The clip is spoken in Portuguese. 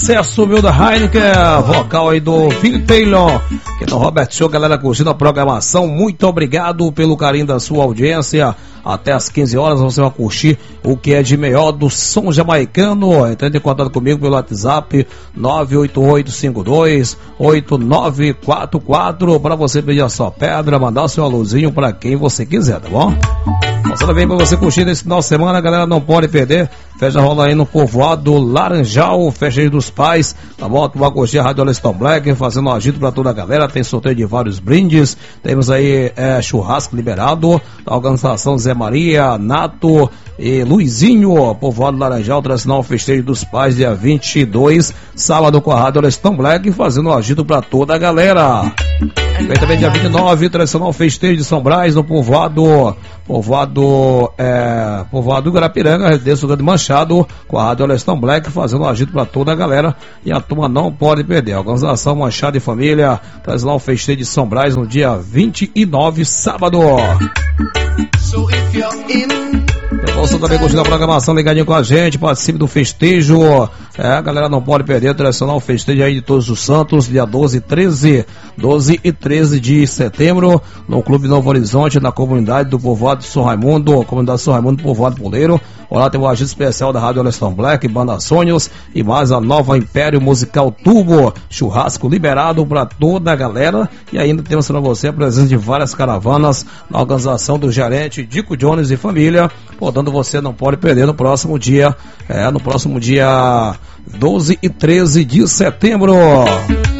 Sucesso meu da Heineken, vocal aí do Phil Taylor, que no Robert Show, galera curtindo a programação. Muito obrigado pelo carinho da sua audiência. Até às 15 horas você vai curtir o que é de melhor do som jamaicano. Entrando em contato comigo pelo WhatsApp 988528944 para você pedir a sua pedra, mandar o seu alôzinho para quem você quiser, tá bom? Passando bem pra você curtir esse final de semana, a galera não pode perder. Festa rola aí no povoado Laranjal, festa aí dos pais, tá bom? Tu vai curtir a Rádio Aleston Black, fazendo um agito pra toda a galera. Tem sorteio de vários brindes. Temos aí churrasco liberado da organização Zé Maria, Nato e Luizinho. Povoado Laranjal, tradicional festejo dos pais, dia 22, sábado com a Rádio Aleston Black, fazendo um agito pra toda a galera. Vem também dia 29, tradicional festejo de São Brás, no povoado Guarapiranga, residência do Grande Manchado, com a Rádio Aleston Black, fazendo um agito para toda a galera, e a turma não pode perder. A organização Manchado e Família traz lá o festejo de São Brás no dia 29, sábado. Você também curtindo a programação, ligadinho com a gente, participe do festejo. A galera não pode perder o tradicional festejo aí de Todos os Santos, dia 12 e 13 de setembro, no Clube Novo Horizonte, na comunidade do povoado de São Raimundo, comunidade São Raimundo, povoado Poleiro. Lá tem o agito especial da Rádio Aleston Black, Banda Sonhos e mais a nova Império Musical Turbo, churrasco liberado para toda a galera. E ainda temos para você a presença de várias caravanas na organização do gerente Dico Jones e família. Portanto, você não pode perder no próximo dia 12 e 13 de setembro.